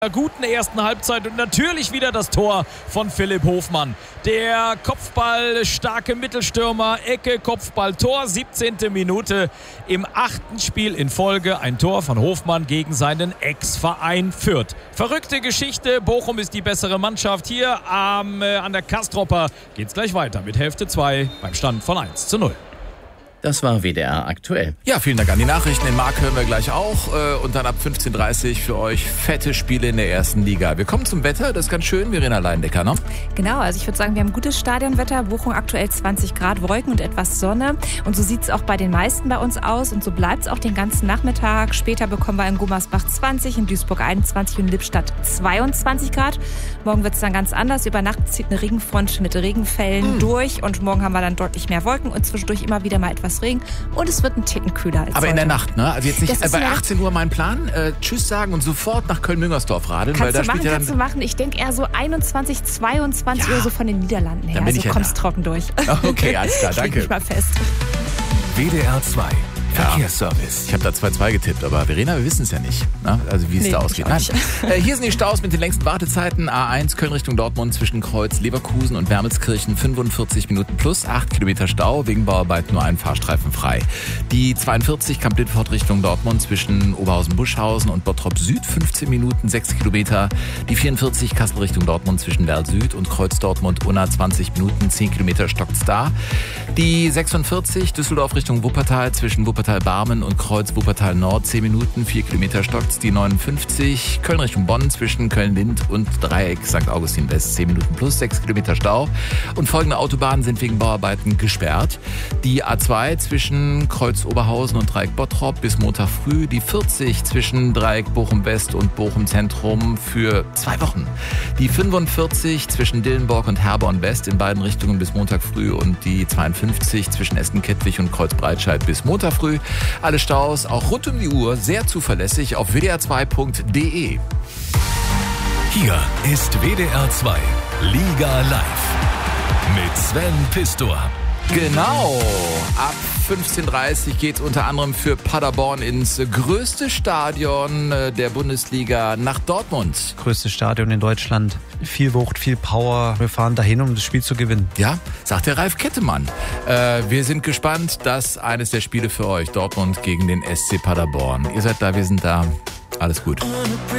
Guten ersten Halbzeit und natürlich wieder das Tor von Philipp Hofmann. Der kopfballstarke Mittelstürmer, Ecke, Kopfball, Tor, 17. Minute im 8. Spiel in Folge. Ein Tor von Hofmann gegen seinen Ex-Verein Fürth. Verrückte Geschichte, Bochum ist die bessere Mannschaft. Hier an der Kastropper geht's gleich weiter mit Hälfte 2 beim Stand von 1:0. Das war WDR aktuell. Ja, vielen Dank an die Nachrichten. Den Marc hören wir gleich auch. Und dann ab 15:30 für euch fette Spiele in der ersten Liga. Wir kommen zum Wetter, das ist ganz schön. Verena Leindecker, ne? Genau, also ich würde sagen, wir haben gutes Stadionwetter. Bochum aktuell 20 Grad, Wolken und etwas Sonne. Und so sieht es auch bei den meisten bei uns aus. Und so bleibt es auch den ganzen Nachmittag. Später bekommen wir in Gummersbach 20, in Duisburg 21 und in Lippstadt 22 Grad. Morgen wird es dann ganz anders. Über Nacht zieht eine Regenfront mit Regenfällen durch. Und morgen haben wir dann deutlich mehr Wolken und zwischendurch immer wieder mal etwas Regen und es wird ein Ticken kühler als Aber in heute. der Nacht, ne? Also jetzt nicht bei 18 Uhr mein Plan, Tschüss sagen und sofort nach Köln-Müngersdorf radeln. Kannst weil da kannst du machen. Ich denke eher so 21, 22 Uhr so von den Niederlanden her. Also kommst trocken durch. Okay, alles klar, danke. Leg mich mal fest. WDR 2 Verkehrsservice. Ich habe da 2-2 getippt, aber Verena, wir wissen es ja nicht, ne? Also wie es da ausgeht. Nein. Hier sind die Staus mit den längsten Wartezeiten. A1 Köln Richtung Dortmund zwischen Kreuz, Leverkusen und Wermelskirchen 45 Minuten plus 8 Kilometer Stau. Wegen Bauarbeit nur ein Fahrstreifen frei. Die 42 Kamp-Lüttwort Richtung Dortmund zwischen Oberhausen-Buschhausen und Bottrop Süd 15 Minuten 6 Kilometer. Die 44 Kassel Richtung Dortmund zwischen Werl Süd und Kreuz Dortmund Unna 20 Minuten 10 Kilometer stockt's da. Die 46 Düsseldorf Richtung Wuppertal zwischen Wuppertal-Barmen und Kreuz Wuppertal Nord 10 Minuten 4 Kilometer stockt's. Die 59 Köln Richtung Bonn zwischen Köln-Lind und Dreieck St. Augustin West 10 Minuten plus 6 Kilometer Stau. Und folgende Autobahnen sind wegen Bauarbeiten gesperrt. Die A2 zwischen Kreuz Oberhausen und Dreieck Bottrop bis Montag früh. Die 40 zwischen Dreieck Bochum West und Bochum Zentrum für 2 Wochen. Die 45 zwischen Dillenburg und Herborn West in beiden Richtungen bis Montag früh und die 52 zwischen Essen-Kettwig und Kreuz Breitscheid bis Montag früh. Alle Staus auch rund um die Uhr sehr zuverlässig auf wdr2.de. Hier ist WDR 2 Liga Live mit Sven Pistor. Genau, ab 15:30 geht es unter anderem für Paderborn ins größte Stadion der Bundesliga nach Dortmund. Größtes Stadion in Deutschland. Viel Wucht, viel Power. Wir fahren dahin, um das Spiel zu gewinnen. Ja, sagt der Ralf Kettemann. Wir sind gespannt, das eines der Spiele für euch. Dortmund gegen den SC Paderborn. Ihr seid da, wir sind da. Alles gut.